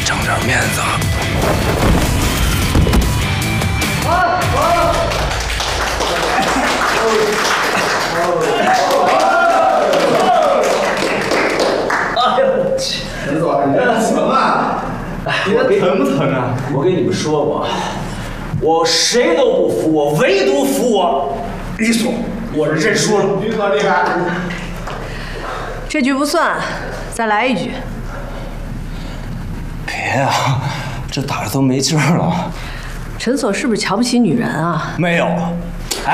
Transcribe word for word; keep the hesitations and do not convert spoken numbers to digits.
挣点面子。 啊！哎呦我去！ 陈总，你这什么啊？ 你这疼不疼啊？我跟你们说过，我谁都不服我，唯独服我李所。我是认输了。 李所厉害。 这局不算，再来一局。 别啊，这打的都没劲儿了。 陈所是不是瞧不起女人啊？ 没有，